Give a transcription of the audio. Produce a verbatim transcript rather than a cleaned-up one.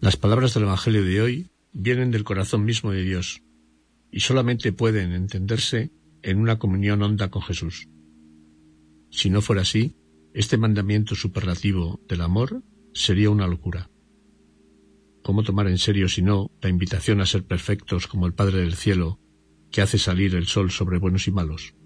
Las palabras del Evangelio de hoy vienen del corazón mismo de Dios y solamente pueden entenderse en una comunión honda con Jesús. Si no fuera así, este mandamiento superlativo del amor sería una locura. ¿Cómo tomar en serio, si no, la invitación a ser perfectos como el Padre del Cielo, que hace salir el sol sobre buenos y malos?